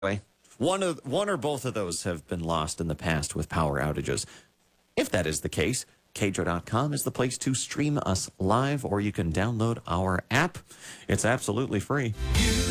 Anyway, one or both of those have been lost in the past with power outages. If that is the case, KJO.com is the place to stream us live, or you can download our app. It's absolutely free.